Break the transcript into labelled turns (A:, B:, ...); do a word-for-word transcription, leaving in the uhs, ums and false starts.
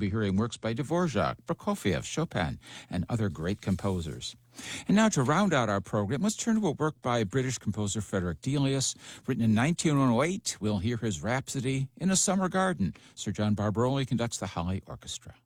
A: be hearing works by Dvorak, Prokofiev, Chopin, and other great composers. And now to round out our program, let's turn to a work by British composer Frederick Delius. Written in nineteen oh eight, we'll hear his Rhapsody in a Summer Garden. Sir John Barbaroli conducts the Hallé Orchestra.